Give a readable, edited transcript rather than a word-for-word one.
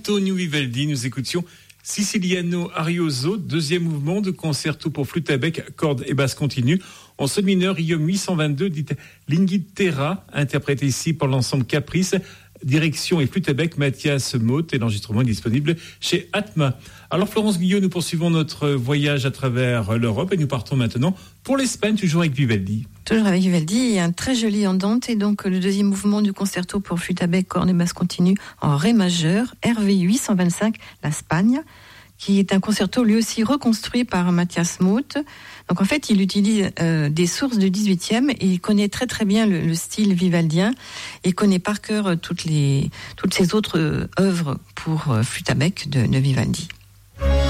Antonio Vivaldi, nous écoutions Siciliano Arioso, deuxième mouvement de concerto pour flûte à bec, cordes et basse continue, en sol mineur, Iom 822, dite Linguitera, interprété ici par l'ensemble Caprice, direction et flûte à bec, Mathias Motte, et l'enregistrement est disponible chez Atma. Alors Florence Guillot, nous poursuivons notre voyage à travers l'Europe et nous partons maintenant pour l'Espagne, toujours avec Vivaldi. Toujours avec Vivaldi, il y a un très joli andante et donc le deuxième mouvement du concerto pour flûte à bec, cordes et basse continue en ré majeur, RV 825, la Spagne, qui est un concerto lui aussi reconstruit par Mathias Motte. Donc en fait, il utilise des sources du 18e et il connaît très très bien le style vivaldien et connaît par cœur toutes ces autres œuvres pour flûte à bec de Vivaldi.